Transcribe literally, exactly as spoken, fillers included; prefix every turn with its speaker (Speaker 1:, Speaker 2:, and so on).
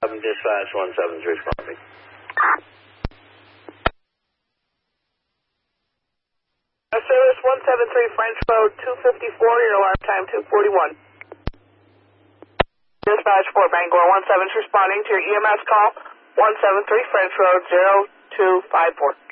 Speaker 1: Dispatch one seven three responding.
Speaker 2: Service one seven three French Road two fifty-four, your alarm time two forty-one. Dispatch for Bangor one seven responding to your E M S call one seven three French Road zero two five four.